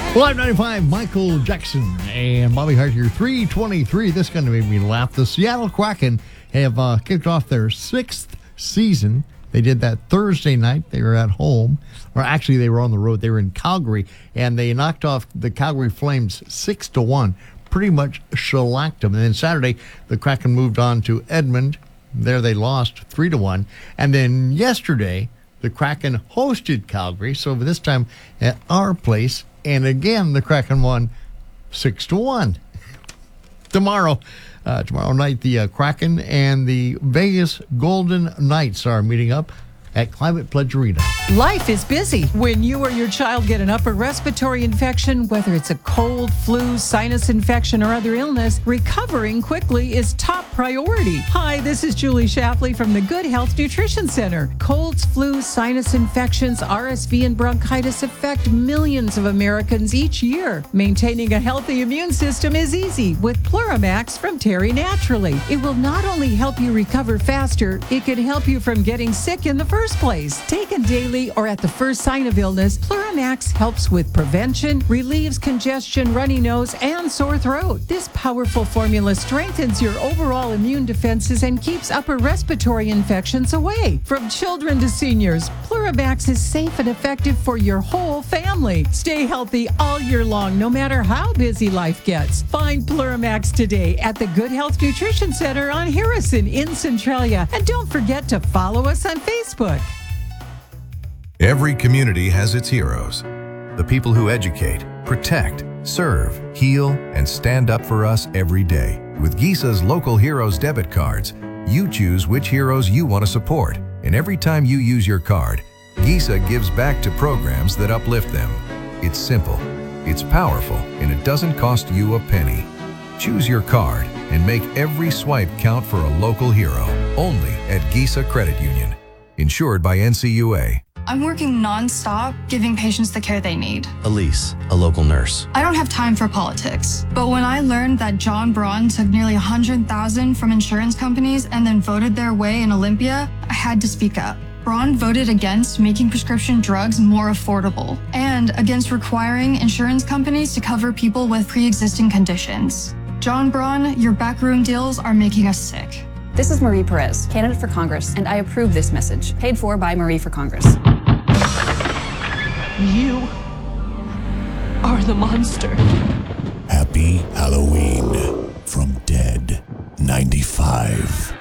Live 95, Michael Jackson and Bobby Hart here, 323. This is going to make me laugh. The Seattle Kraken have kicked off their sixth season. They did that Thursday night. They were at home, or actually they were on the road. They were in Calgary, and they knocked off the Calgary Flames 6-1. Pretty much shellacked them. And then Saturday, the Kraken moved on to Edmond. There they lost 3-1. And then yesterday, the Kraken hosted Calgary, so this time at our place. And again, the Kraken won 6-1. Tomorrow night, the Kraken and the Vegas Golden Knights are meeting up at Climate Pledge Arena. Life is busy. When you or your child get an upper respiratory infection, whether it's a cold, flu, sinus infection, or other illness, recovering quickly is top priority. Hi, this is Julie Shapley from the Good Health Nutrition Center. Colds, flu, sinus infections, RSV, and bronchitis affect millions of Americans each year. Maintaining a healthy immune system is easy with Pluramax from Terry Naturally. It will not only help you recover faster, it can help you from getting sick in the first place. Taken daily or at the first sign of illness, Pluramax helps with prevention, relieves congestion, runny nose, and sore throat. This powerful formula strengthens your overall immune defenses and keeps upper respiratory infections away. From children to seniors, Pluramax is safe and effective for your whole family. Stay healthy all year long, no matter how busy life gets. Find Pluramax today at the Good Health Nutrition Center on Harrison in Centralia. And don't forget to follow us on Facebook. Every community has its heroes. The people who educate, protect, serve, heal, and stand up for us every day. With Gisa's Local Heroes debit cards, you choose which heroes you want to support. And every time you use your card, Gisa gives back to programs that uplift them. It's simple, it's powerful, and it doesn't cost you a penny. Choose your card and make every swipe count for a local hero. Only at Gisa Credit Union. Insured by NCUA. I'm working non-stop, giving patients the care they need. Elise, a local nurse. I don't have time for politics. But when I learned that John Braun took nearly $100,000 from insurance companies and then voted their way in Olympia, I had to speak up. Braun voted against making prescription drugs more affordable and against requiring insurance companies to cover people with pre-existing conditions. John Braun, your backroom deals are making us sick. This is Marie Perez, candidate for Congress, and I approve this message, paid for by Marie for Congress. You are the monster. Happy Halloween from Dead 95.